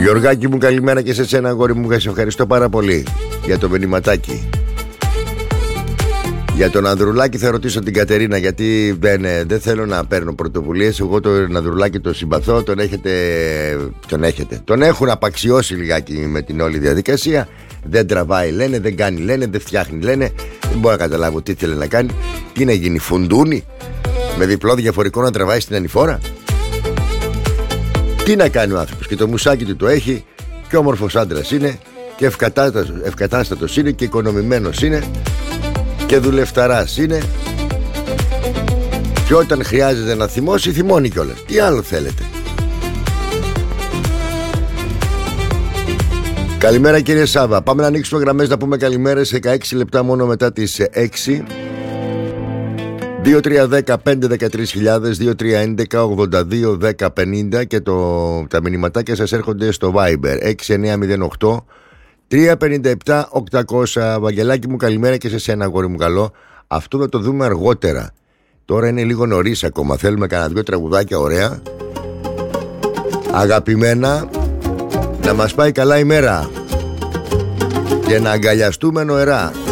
Γιωργάκη μου, καλημέρα και σε σένα, αγόρι μου. Σε ευχαριστώ πάρα πολύ για το μηνυματάκι. Για τον Ανδρουλάκη θα ρωτήσω την Κατερίνα, γιατί δεν θέλω να παίρνω πρωτοβουλίες. Εγώ τον Ανδρουλάκη τον συμπαθώ, τον έχουν απαξιώσει λιγάκι με την όλη διαδικασία. Δεν τραβάει λένε, δεν κάνει λένε, δεν φτιάχνει λένε. Δεν μπορώ να καταλάβω τι θέλει να κάνει. Τι να γίνει, φουντούνι με διπλό διαφορικό να τραβάει στην ανηφόρα? Τι να κάνει ο άνθρωπος? Και το μουσάκι του το έχει, και όμορφος άντρας είναι, και ευκατάστατος είναι, και οικονομημένος είναι, και δουλευταράς είναι, και όταν χρειάζεται να θυμώσει, θυμώνει κιόλας. Τι άλλο θέλετε? Καλημέρα κύριε Σάβα. Πάμε να ανοίξουμε γραμμές, να πούμε καλημέρες. 16 λεπτά μόνο μετά τις 6. 2310-513.000, 2311-82-1050 και τα μηνυματάκια σας έρχονται στο Viber 6908-357-800. Βαγγελάκι μου, καλημέρα και σε σένα, αγόρι μου καλό. Αυτό θα το δούμε αργότερα. Τώρα είναι λίγο νωρίς ακόμα. Θέλουμε κανένα δυο τραγουδάκια ωραία, αγαπημένα, να μας πάει καλά η μέρα και να αγκαλιαστούμε νοερά.